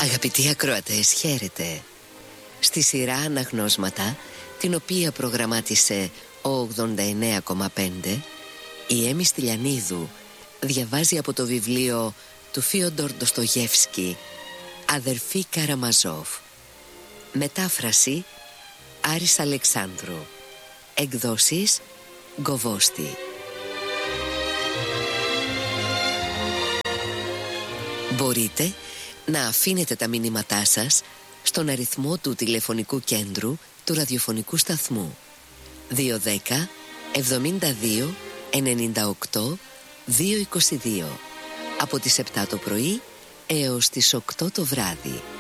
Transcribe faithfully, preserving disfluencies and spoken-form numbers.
Αγαπητοί ακροατές, χαίρετε. Στη σειρά Αναγνώσματα, την οποία προγραμμάτισε ο ογδόντα εννέα κόμμα πέντε, η Έμι Στυλιανίδου διαβάζει από το βιβλίο του Φίοντορ Ντοστογεύσκη «Αδερφή Καραμαζόφ». Μετάφραση Άρης Αλεξάνδρου. Εκδόσεις Γκοβόστη. Μπορείτε να αφήνετε τα μηνύματά σας στον αριθμό του τηλεφωνικού κέντρου του ραδιοφωνικού σταθμού δύο ένα μηδέν εβδομήντα δύο ενενήντα οκτώ διακόσια είκοσι δύο από τις επτά το πρωί έως τις οκτώ το βράδυ.